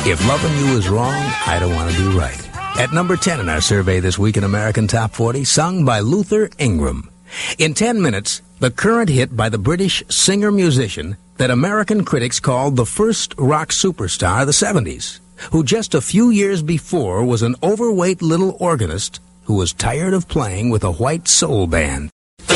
If loving you is wrong, I don't want to be right. At number 10 in our survey this week in American Top 40, sung by Luther Ingram. In 10 minutes, the current hit by the British singer-musician that American critics called the first rock superstar of the 70s, who just a few years before was an overweight little organist who was tired of playing with a white soul band.